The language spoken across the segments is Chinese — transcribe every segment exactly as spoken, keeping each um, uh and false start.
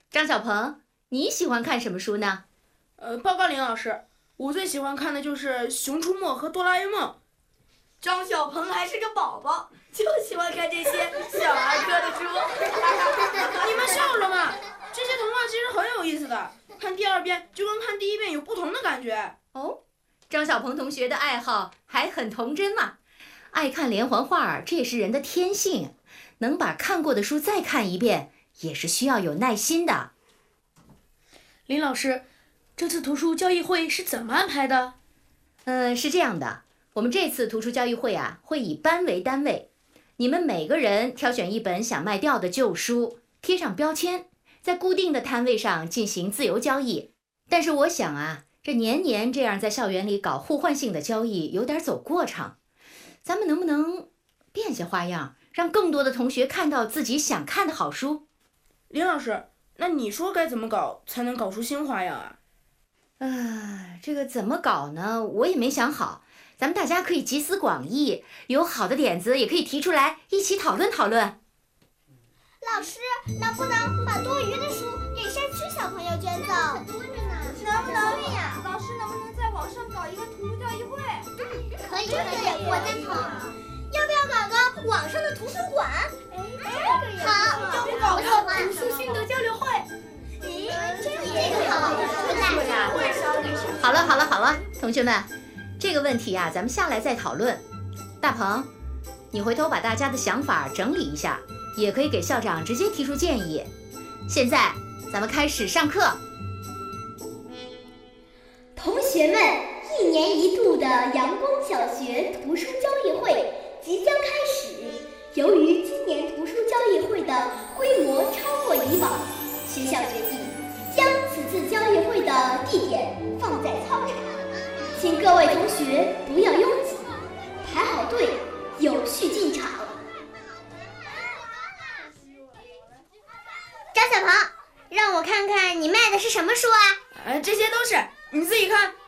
张小鹏，你喜欢看什么书呢？ 呃，报告林老师，我最喜欢看的就是《熊出没》和《哆啦 A 梦》。 张小鹏还是个宝宝，就喜欢看这些小儿科的书。 你们笑什么？这些童话其实很有意思的，看第二遍就跟看第一遍有不同的感觉。 哦，张小鹏同学的爱好还很童真嘛，爱看连环画，这也是人的天性。能把看过的书再看一遍，也是需要有耐心的。 林老师，这次图书交易会是怎么安排的？ 嗯，是这样的，我们这次图书交易会啊，会以班为单位，你们每个人挑选一本想卖掉的旧书，贴上标签，在固定的摊位上进行自由交易。但是我想啊，这年年这样在校园里搞互换性的交易，有点走过场。咱们能不能变些花样，让更多的同学看到自己想看的好书？ 林老师，那你说该怎么搞才能搞出新花样啊？ 啊，这个怎么搞呢？我也没想好。咱们大家可以集思广益，有好的点子也可以提出来，一起讨论讨论。 老师，能不能把多余的书给山区小朋友捐走？能不能？对呀， 老师能不能在网上搞一个图书交易会？ 可以，可以，我赞同。要不要搞个网上的图书馆？ 哎，这个也好， 我喜欢。 图书心得交流会。 咦，这个也好，对呀。 好了，好了，好了，同学们，这个问题呀、啊，咱们下来再讨论。大鹏，你回头把大家的想法整理一下，也可以给校长直接提出建议。现在咱们开始上课。 同学们，一年一度的阳光小学图书交易会即将开始。由于今年图书交易会的规模超过以往，学校决定将此次交易会的地点放在操场，请各位同学不要拥挤，排好队，有序进场。 张小鹏，让我看看你卖的是什么书啊？ 呃，这些都是，你自己看。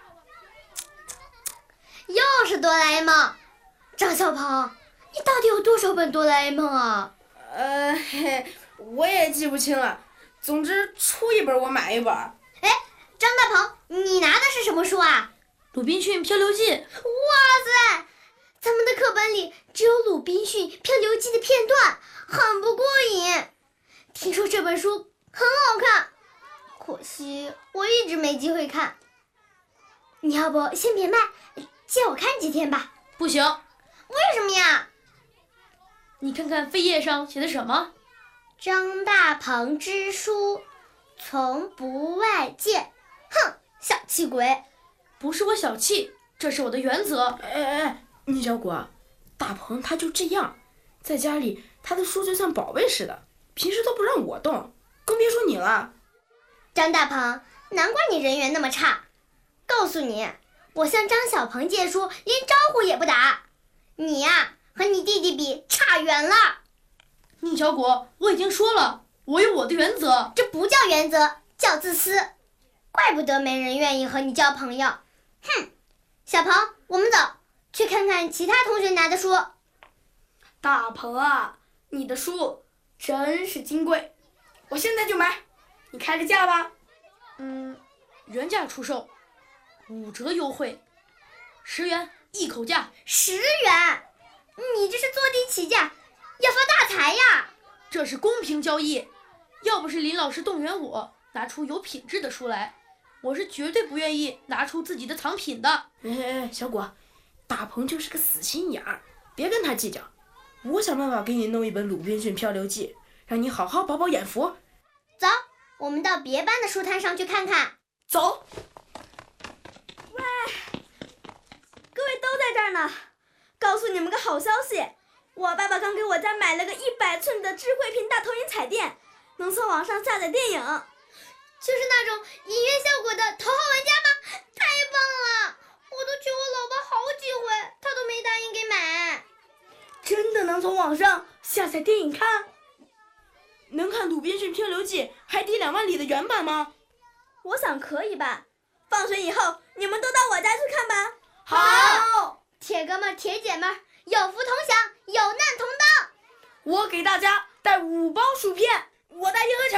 又是哆啦 A 梦。张小鹏，你到底有多少本哆啦 A 梦啊？ 呃，嘿，我也记不清了。总之出一本我买一本。 哎，张大鹏，你拿的是什么书啊？ 鲁滨逊漂流记。 哇塞，咱们的课本里只有鲁滨逊漂流记的片段，很不过瘾。听说这本书很好看，可惜我一直没机会看。你要不先别卖，借我看几天吧。 不行。 为什么呀？ 你看看扉页上写的什么？ 张大鹏之书，从不外借。哼，小气鬼！ 不是我小气，这是我的原则。 哎哎哎，你小果，大鹏他就这样，在家里他的书就像宝贝似的，平时都不让我动，更别说你了。 张大鹏，难怪你人缘那么差。告诉你，我向张小鹏借书，连招呼也不打。你呀、啊，和你弟弟比差远了。 宁小果，我已经说了，我有我的原则。 这不叫原则，叫自私。怪不得没人愿意和你交朋友。哼，小鹏，我们走，去看看其他同学拿的书。 大鹏啊，你的书真是金贵，我现在就买，你开个价吧。 嗯，原价出售，五折优惠，十元一口价。 十元？你这是坐地起价，要发大财呀！ 这是公平交易，要不是林老师动员我拿出有品质的书来，我是绝对不愿意拿出自己的藏品的。 哎哎，小果，大鹏就是个死心眼儿，别跟他计较。我想办法给你弄一本《鲁滨逊漂流记》，让你好好饱饱眼福。 走，我们到别班的书摊上去看看。 走。 喂，各位都在这儿呢，告诉你们个好消息，我爸爸刚给我家买了个一百寸的智慧屏大投影彩电，能从网上下载电影。 就是那种音乐效果的头号玩家吗？太棒了！我都求我老爸好几回，他都没答应给买。 真的能从网上下载电影看？ 能看《鲁滨逊漂流记》海底两万里的原版吗？ 我想可以吧。放学以后你们都到我家去看吧。 好，铁哥们铁姐们，有福同享，有难同当。 我给大家带五包薯片，我带一盒巧